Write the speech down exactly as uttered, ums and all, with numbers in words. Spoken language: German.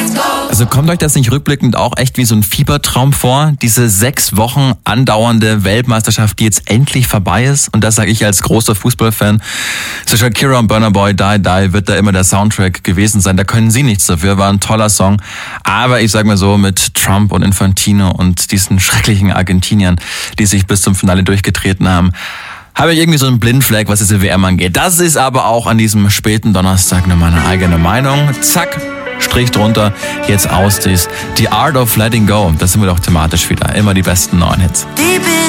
Also kommt euch das nicht rückblickend auch echt wie so ein Fiebertraum vor? Diese sechs Wochen andauernde Weltmeisterschaft, die jetzt endlich vorbei ist. Und das sage ich als großer Fußballfan. So Shakira und Burna Boy, Die Die wird da immer der Soundtrack gewesen sein. Da können sie nichts dafür, war ein toller Song. Aber ich sag mal so, mit Trump und Infantino und diesen schrecklichen Argentiniern, die sich bis zum Finale durchgetreten haben, habe ich irgendwie so einen Blindfleck, was diese W M angeht. Das ist aber auch an diesem späten Donnerstag nur meine eigene Meinung. Zack, Strich drunter, jetzt aus dies. The Art of Letting Go, das sind wir doch thematisch wieder. Immer die besten neuen Hits.